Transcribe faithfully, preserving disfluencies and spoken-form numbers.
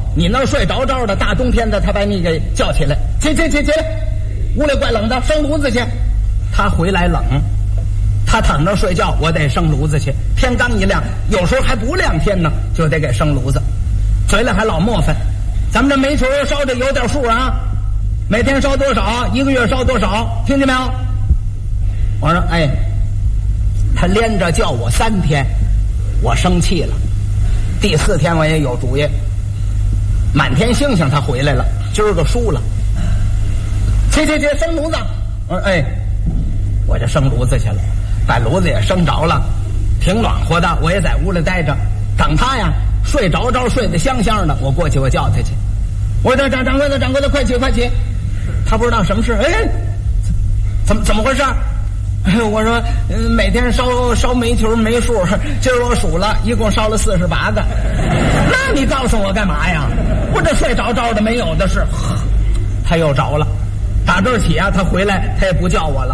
你那睡着着的，大冬天的，他把你给叫起来，起起起起来，屋里怪冷的，生炉子去。他回来冷，他躺着睡觉，我得生炉子去。天刚一亮，有时候还不亮天呢，就得给生炉子。嘴里还老磨烦，咱们这煤球烧的有点数啊，每天烧多少，一个月烧多少，听见没有？我说哎，他连着叫我三天，我生气了。第四天我也有主意，满天星星他回来了，今儿个输了，去去去生炉子。我说哎，我就生炉子去了，把炉子也生着了，挺暖和的，我也在屋里待着，等他呀睡着着睡得香香的，我过去我叫他去，我说掌掌柜的掌柜的快起快起。他不知道什么事，哎，怎么怎么回事？我说每天烧烧煤球没数，今儿我数了一共烧了四十八个。那你告诉我干嘛呀？我这睡着着的没有的是。他又着了，打这儿起啊，他回来他也不叫我了。